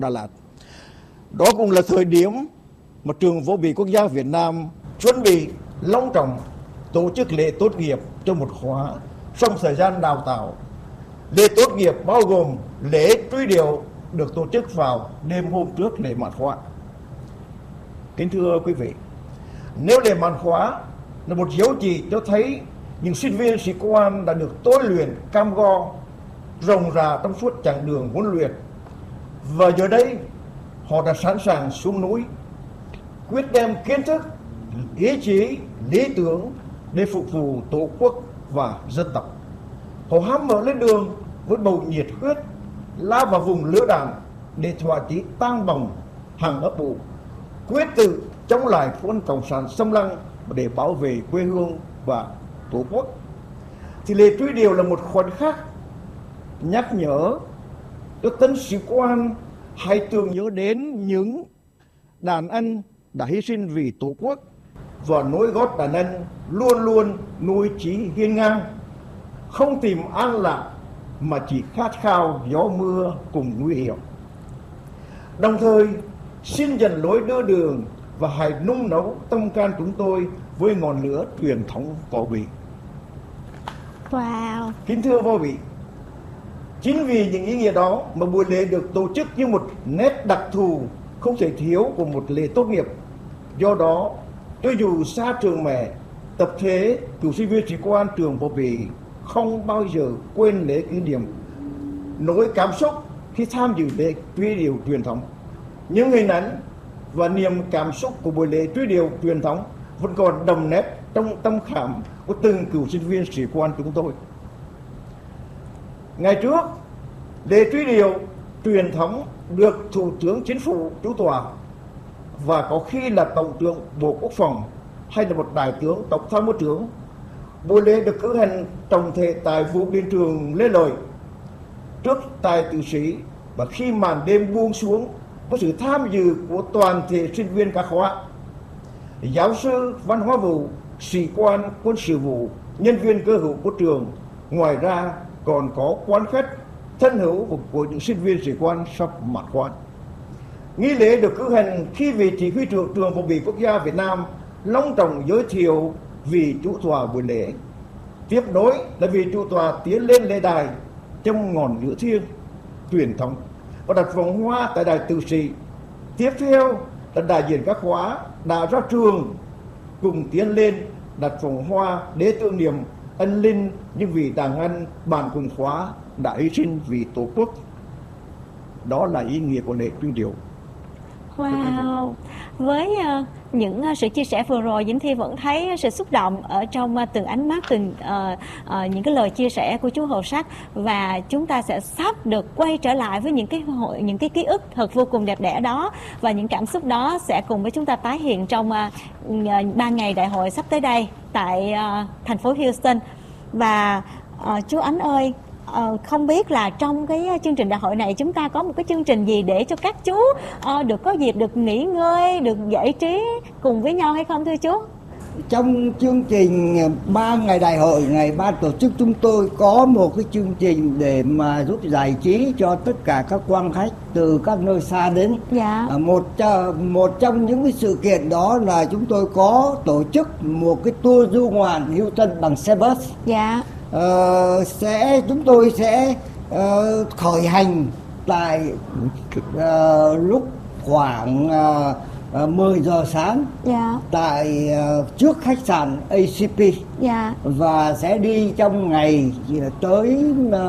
Đà Lạt. Đó cũng là thời điểm mà trường Võ bị Quốc gia Việt Nam chuẩn bị long trọng tổ chức lễ tốt nghiệp cho một khóa trong thời gian đào tạo. Lễ tốt nghiệp bao gồm lễ truy điệu được tổ chức vào đêm hôm trước lễ mãn khóa. Kính thưa quý vị, nếu lễ mãn khóa là một dấu chỉ cho thấy những sinh viên sĩ quan đã được tôi luyện cam go ròng rã trong suốt chặng đường huấn luyện, và giờ đây họ đã sẵn sàng xuống núi, quyết đem kiến thức, ý chí, lý tưởng để phục vụ Tổ quốc và dân tộc. Họ hăm mở lên đường với bầu nhiệt huyết, lao vào vùng lửa đạn để thỏa chí tang bồng hàng ấp ủ, quyết tự chống lại quân cộng sản xâm lăng để bảo vệ quê hương và Tổ quốc. Thì lễ truy điệu là một khoảnh khắc nhắc nhở cho tân sĩ quan hãy tưởng nhớ đến những đàn anh đã hy sinh vì Tổ quốc, và nối gót đàn anh luôn luôn nuôi chí hiên ngang, không tìm an lạc mà chỉ khát khao gió mưa cùng nguy hiểm. Đồng thời xin dần lối đưa đường và hãy nung nấu tâm can chúng tôi với ngọn lửa truyền thống Võ Bị. Wow. Kính thưa Võ Bị, chính vì những ý nghĩa đó mà buổi lễ được tổ chức như một nét đặc thù không thể thiếu của một lễ tốt nghiệp. Do đó, cho dù xa trường mẹ, tập thể cựu sinh viên sĩ quan trường Võ Bị không bao giờ quên lễ kỷ niệm nỗi cảm xúc khi tham dự lễ truy điệu truyền thống. Những hình ảnh và niềm cảm xúc của buổi lễ truy điệu truyền thống vẫn còn đậm nét trong tâm khảm của từng cựu sinh viên sĩ quan chúng tôi. Ngày trước, lễ truy điệu truyền thống được Thủ tướng Chính phủ chủ tọa, và có khi là Tổng trưởng Bộ Quốc phòng hay là một đại tướng Tổng tham mưu trưởng. Buổi lễ được cử hành trọng thể tại Vũ Điện Trường Lê Lợi trước tài tử sĩ, và khi màn đêm buông xuống có sự tham dự của toàn thể sinh viên các khóa, giáo sư văn hóa vụ, sĩ quan quân sự vụ, nhân viên cơ hữu của trường. Ngoài ra còn có quan khách thân hữu của những sinh viên sĩ quan sắp mãn khóa. Nghi lễ được cử hành khi vị chỉ huy trưởng trường Võ Bị Quốc gia Việt Nam long trọng giới thiệu vị chủ tọa buổi lễ. Tiếp nối là vị chủ tọa tiến lên lễ đài trong ngọn lửa thiêng truyền thống và đặt vòng hoa tại đài tử sĩ. Tiếp theo là đại diện các khóa đã ra trường cùng tiến lên đặt vòng hoa để tưởng niệm ân linh những vị đàn anh bạn cùng khóa đã hy sinh vì Tổ quốc. Đó là ý nghĩa của lễ truy điệu. Wow. Với những sự chia sẻ vừa rồi, Vĩnh Thi vẫn thấy sự xúc động ở trong từng ánh mắt, từng những cái lời chia sẻ của chú Hồ Sắc, và chúng ta sẽ sắp được quay trở lại với những cái ký ức thật vô cùng đẹp đẽ đó, và những cảm xúc đó sẽ cùng với chúng ta tái hiện trong 3 ngày đại hội sắp tới đây tại thành phố Houston. Và chú Ánh ơi, không biết là trong cái chương trình đại hội này chúng ta có một cái chương trình gì để cho các chú được có dịp được nghỉ ngơi, được giải trí cùng với nhau hay không thưa chú? Trong chương trình 3 ngày đại hội, ngày ban tổ chức chúng tôi có một cái chương trình để mà giúp giải trí cho tất cả các quan khách từ các nơi xa đến. Dạ. Một trong những cái sự kiện đó là chúng tôi có tổ chức một cái tour du ngoạn Houston bằng xe bus. Dạ. Chúng tôi sẽ khởi hành tại lúc khoảng 10 giờ sáng. Dạ. Tại trước khách sạn ACP. Dạ. Và sẽ đi trong ngày tới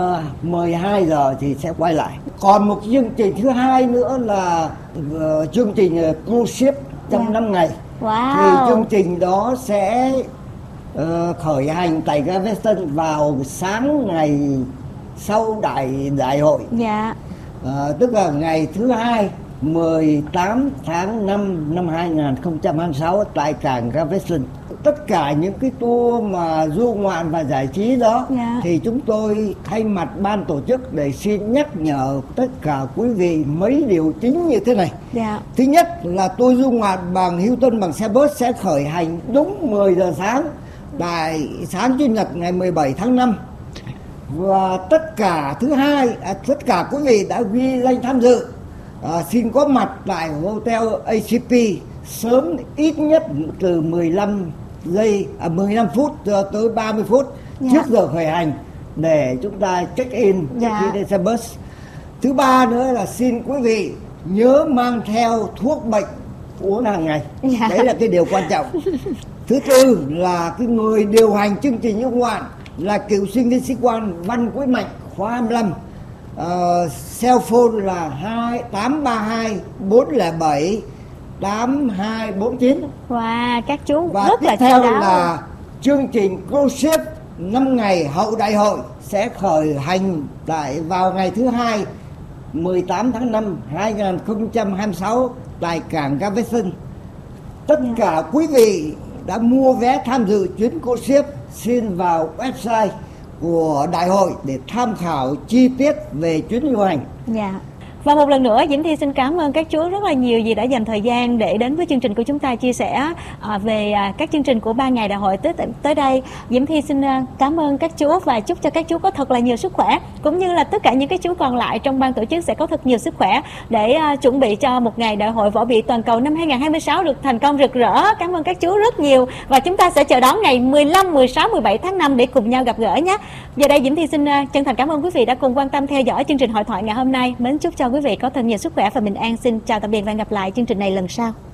12 giờ thì sẽ quay lại. Còn một chương trình thứ hai nữa là chương trình cruise ship trong 5 ngày. Wow. Thì chương trình đó sẽ khởi hành tại Galveston vào sáng ngày sau đại hội. Dạ. Tức là ngày thứ hai 18 tháng 5 năm 2026 tại cảng Galveston. Tất cả những cái tour mà du ngoạn và giải trí đó thì chúng tôi thay mặt ban tổ chức để xin nhắc nhở tất cả quý vị mấy điều chính như thế này. Thứ nhất là tour du ngoạn bằng Houston bằng xe bus sẽ khởi hành đúng 10 giờ sáng tại sáng Chủ nhật ngày 17 tháng 5. Và tất cả tất cả quý vị đã ghi danh tham dự xin có mặt tại Hotel ACP sớm ít nhất từ 15 phút cho tới 30 phút trước giờ khởi hành để chúng ta check in khi lên xe bus. Thứ ba nữa là xin quý vị nhớ mang theo thuốc bệnh uống hàng ngày. Đấy là cái điều quan trọng. Thứ tư là cái người điều hành chương trình du ngoạn là cựu sinh viên sĩ quan Văn Quý Mạnh khóa 25. Cell phone là 832 407 8249. Wow, các chú và rất tiếp là theo chu đáo. là chương trình cruise ship 5 ngày hậu đại hội sẽ khởi hành vào ngày thứ Hai 18 tháng 5 2026 tại cảng Galveston. Tất cả quý vị đã mua vé tham dự chuyến cruise ship xin vào website của đại hội để tham khảo chi tiết về chuyến du hành. Và một lần nữa Diễm Thi xin cảm ơn các chú rất là nhiều vì đã dành thời gian để đến với chương trình của chúng ta, chia sẻ về các chương trình của 3 ngày đại hội tới đây. Diễm Thi xin cảm ơn các chú và chúc cho các chú có thật là nhiều sức khỏe, cũng như là tất cả những cái chú còn lại trong ban tổ chức sẽ có thật nhiều sức khỏe để chuẩn bị cho một ngày đại hội võ bị toàn cầu năm 2026 được thành công rực rỡ. Cảm ơn các chú rất nhiều và chúng ta sẽ chờ đón ngày 15, 16, 17 tháng 5 để cùng nhau gặp gỡ nhé. Giờ đây Diễm Thi xin chân thành cảm ơn quý vị đã cùng quan tâm theo dõi chương trình hội thoại ngày hôm nay. Mến chúc cho quý vị có thật nhiều sức khỏe và bình an. Xin chào tạm biệt và hẹn gặp lại chương trình này lần sau.